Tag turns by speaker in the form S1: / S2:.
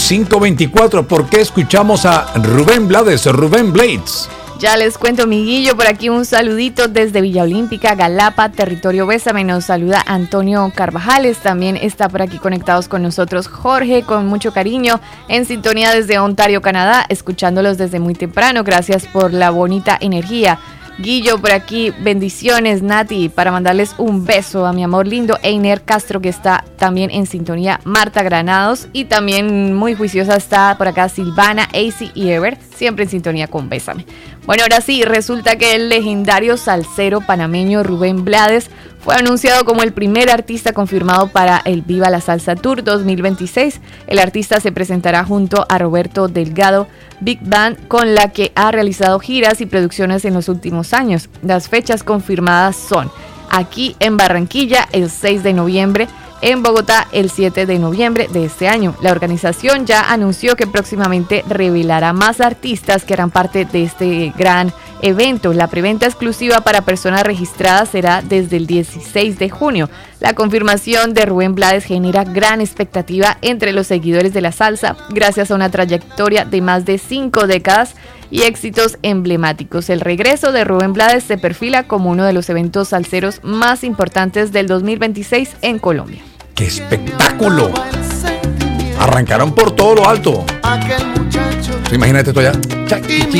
S1: 5:24. ¿Por qué escuchamos a Rubén Blades, Rubén Blades?
S2: Ya les cuento, mi Guillo, por aquí un saludito desde Villa Olímpica, Galapa, territorio Bésame. Nos saluda Antonio Carvajales, también está por aquí conectados con nosotros Jorge, con mucho cariño, en sintonía desde Ontario, Canadá, escuchándolos desde muy temprano. Gracias por la bonita energía. Guillo, por aquí, bendiciones, Nati, para mandarles un beso a mi amor lindo, Einer Castro, que está también en sintonía, Marta Granados, y también muy juiciosa está por acá Silvana, AC y Ever, siempre en sintonía con Bésame. Bueno, ahora sí, resulta que el legendario salsero panameño Rubén Blades fue anunciado como el primer artista confirmado para el Viva la Salsa Tour 2026. El artista se presentará junto a Roberto Delgado Big Band, con la que ha realizado giras y producciones en los últimos años. Las fechas confirmadas son aquí en Barranquilla el 6 de noviembre, en Bogotá el 7 de noviembre de este año. La organización ya anunció que próximamente revelará más artistas que harán parte de este gran evento. La preventa exclusiva para personas registradas será desde el 16 de junio. La confirmación de Rubén Blades genera gran expectativa entre los seguidores de la salsa, gracias a una trayectoria de más de 5 décadas y éxitos emblemáticos. El regreso de Rubén Blades se perfila como uno de los eventos salseros más importantes del 2026 en Colombia.
S1: ¡Qué espectáculo! Arrancaron por todo lo alto. Imagínate esto ya.